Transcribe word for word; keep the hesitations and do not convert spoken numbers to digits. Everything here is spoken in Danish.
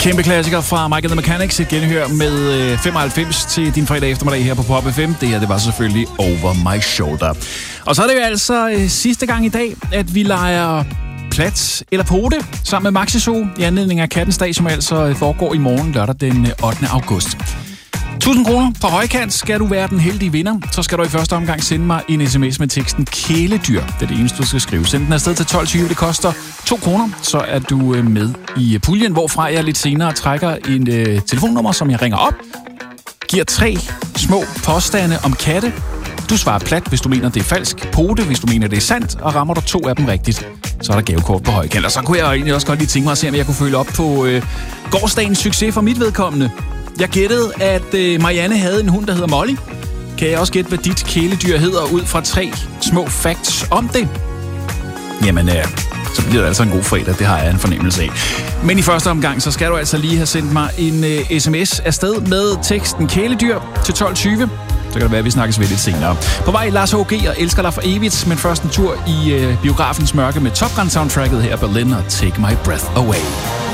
Kæmpe klassiker fra Mike and the Mechanics. Et genhør med femoghalvfems til din fredag eftermiddag her på Pop F M. Det her, det var selvfølgelig Over My Shoulder. Og så er det jo altså øh, sidste gang i dag, at vi leger plat eller pote sammen med Maxi Zoo i anledning af Kattens Dag, som altså foregår i morgen lørdag den ottende august. tusind kroner på højkant skal du være den heldige vinder. Så skal du i første omgang sende mig en sms med teksten kæledyr. Det er det eneste, du skal skrive. Send den afsted til tolv tyve. Det koster to kroner. Så er du med i puljen, hvorfra jeg lidt senere trækker en øh, telefonnummer, som jeg ringer op. Giver tre små påstande om katte. Du svarer plat, hvis du mener, det er falsk. Pote, hvis du mener, det er sandt. Og rammer du to af dem rigtigt, så er der gavekort på højkant. Og så kunne jeg egentlig også godt lige tænke mig at se, om jeg kunne følge op på øh, gårsdagens succes for mit vedkommende. Jeg gættede, at øh, Marianne havde en hund, der hedder Molly. Kan jeg også gætte, hvad dit kæledyr hedder, ud fra tre små facts om det? Jamen, øh, så bliver det altså en god fredag, det har jeg en fornemmelse af. Men i første omgang, så skal du altså lige have sendt mig en øh, sms afsted med teksten kæledyr til tolv tyve. Så kan det være, at vi snakkes ved lidt senere. På vej Lars H G og Elsker dig for evigt, men først en tur i øh, biografens mørke med Top Gun soundtracket her, Berlin og Take My Breath Away.